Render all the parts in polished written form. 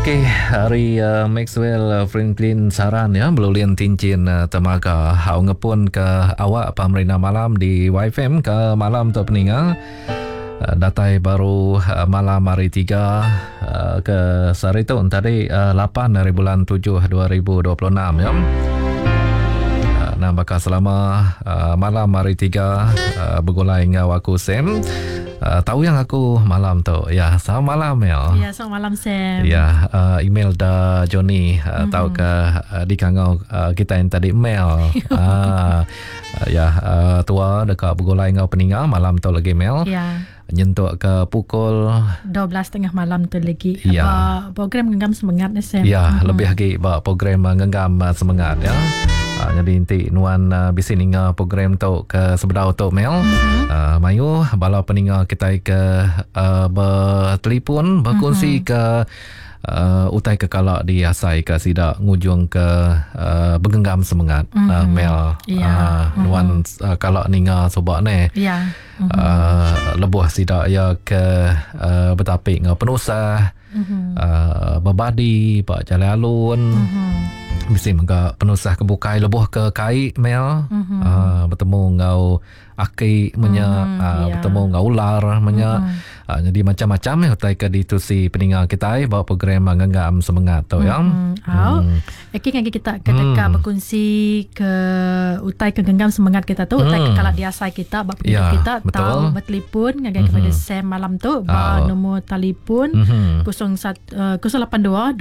Okey, hari Maxwell Franklin saran ya belulian cincin temaga. Hau ngepun ke awak pemerintah malam di YFM ke malam tu peninga. Datai baru malam hari 3 ke sehari tu tadi 8 dari bulan 7 2026 ya. Nah, bakal selama malam hari 3 bergulai dengan aku Sam. Tahu yang aku malam tu. Ya, selamat malam ya. Ya, selamat malam Sam. Ya, email da Johnny tahu ke di kangau kita yang tadi email. Tua dekat bergulai dengan peninga malam tu lagi email. Ya. Nyentuk ke pukul 12.30 malam tu lagi. Ya. Program Genggam Semangat ni Sam. Ya, lebih lagi program Genggam Semangat ya. Jadi inti nuan bisin inga program tu ke sebedau tu mail. Mayu bala peninga kita ke bertelefon berkongsi ke utai ke kalak di asai ke sidak ngujung ke bergenggam semangat mail. Nuan kalak ninga sobak ni. Ya. Lebuh sidak ya ke bertapik ngah penusah. Berbadi pak jalan alun. Mesti mengga penusah kebukai lebuh ke kai mel bertemu ngau aki menya bertemu ngau ular menya jadi macam-macam ya utai ke ditusi peninga kita bawa program Genggam Semangat tu ya. Eki ngagi kita ketika berkongsi ke utai ke Genggam Semangat kita tu utai ke kalak diasai kita bab kita tahu bertelefon ngagi kepada Sam malam tu ba nombor telefon 082 258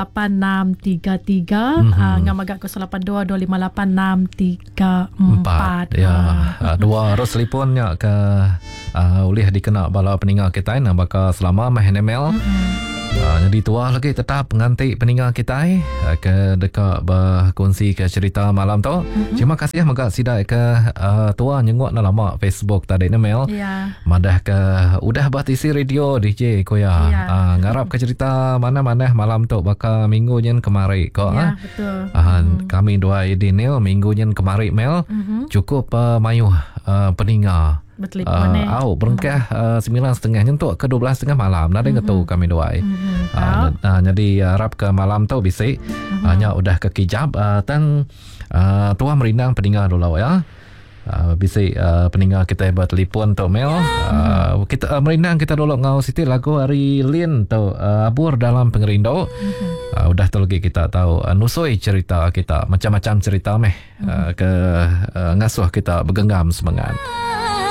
633 ngamaga 082 258 634 ya. Dua ros telefonnya ke boleh dikena bala peninga kita nak bakal selama meh email. Jadi tua lagi tetap nganti peninga kita ke dekat berkongsi ke cerita malam tu. Terima kasih maka sidai ke tua nyengok na lama Facebook tadi email. Madah ke udah batisi radio DJ koya. Ngarap ke cerita mana-mana malam tu bakal minggu nyen kemari ko. Betul. Kami dua idinil minggu nyen kemari mail. Cukup mayuh peninga. Berengkah 9.30 nyentuk ke 12.30 malam. Nada ngetu kami doai. Jadi harap ke malam tu bisik. Hanya udah ke kijab. Tang tua merindang peninga dulu ya. Bisik peninga kita bertelefon tu mail. Kita merindang kita dulu ngau Siti lagu hari Lin tu abur dalam pengerindo. Udah tu lagi kita tahu nusui cerita kita macam-macam cerita meh ke ngasuh kita bergenggam semangat.